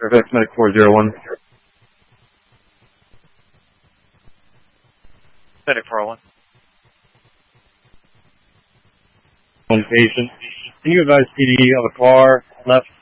Fairfax Medic 401. Medic 401. One patient. Can you advise PD of a car left